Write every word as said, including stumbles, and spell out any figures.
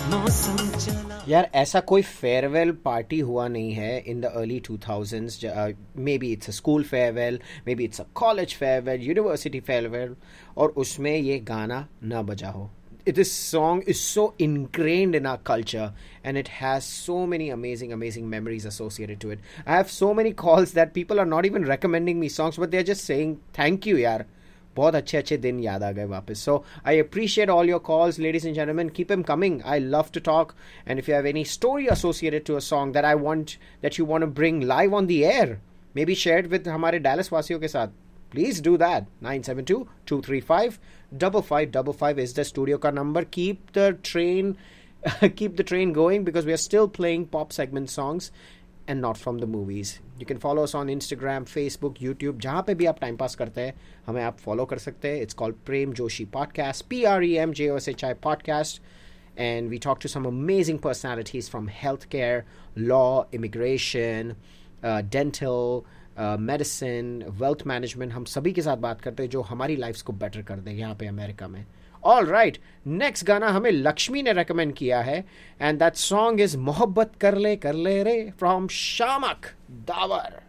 यार ऐसा कोई फेयरवेल पार्टी हुआ नहीं है in the early two thousands. May be it's a school farewell, may be it's a college farewell, university farewell, और उसमें ये गाना ना बजा हो. This song is so ingrained in our culture and it has so many amazing amazing memories associated to it. I have so many calls that people are not even recommending me songs, but they're just saying thank you yaar, बहुत अच्छे अच्छे दिन याद आ गए वापस. So I appreciate all your calls, ladies and gentlemen. Keep them coming. I love to talk. And if you have any story associated to a song that I want, that you want to bring live on the air, maybe share it with हमारे Dallas वासियों के साथ, please do that. nine seven two, two three five, five five five five is the studio ka number. Keep the train keep the train going because we are still playing pop segment songs and not from the movies. You can follow us on Instagram, Facebook, YouTube. जहाँ पे भी आप time pass करते हैं हमें आप follow कर सकते हैं. It's called Prem Joshi Podcast, P R E M J O S H I Podcast. And we talk to some amazing personalities from healthcare, law, immigration, uh, dental, medicine, wealth management. हम सभी के साथ बात करते हैं जो हमारी lives को बेटर कर दे यहाँ पे अमेरिका में. ऑल राइट, नेक्स्ट गाना हमें लक्ष्मी ने रेकमेंड किया है एंड दैट सॉन्ग इज मोहब्बत कर ले कर ले रे फ्रॉम शामक दावर.